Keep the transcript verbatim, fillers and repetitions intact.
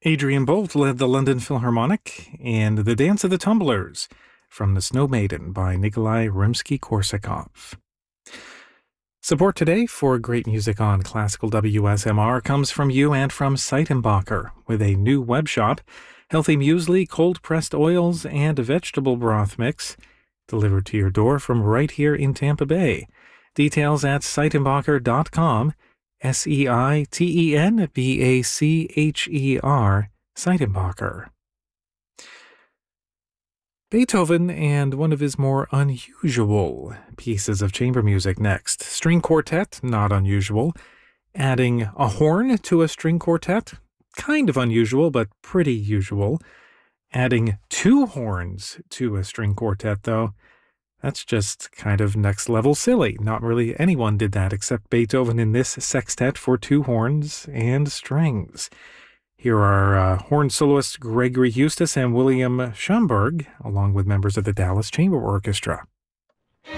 Adrian Bolt led the London Philharmonic and The Dance of the Tumblers from The Snow Maiden by Nikolai Rimsky-Korsakov. Support today for great music on Classical W S M R comes from you and from Seitenbacher with a new web shop, healthy muesli, cold-pressed oils, and a vegetable broth mix delivered to your door from right here in Tampa Bay. Details at seitenbacher dot com. S E I T E N B A C H E R, Seitenbacher. Beethoven and one of his more unusual pieces of chamber music next. String quartet, not unusual. Adding a horn to a string quartet, kind of unusual, but pretty usual. Adding two horns to a string quartet, though, that's just kind of next level silly. Not really anyone did that except Beethoven in this sextet for two horns and strings. Here are uh, horn soloists Gregory Eustace and William Schomburg, along with members of the Dallas Chamber Orchestra.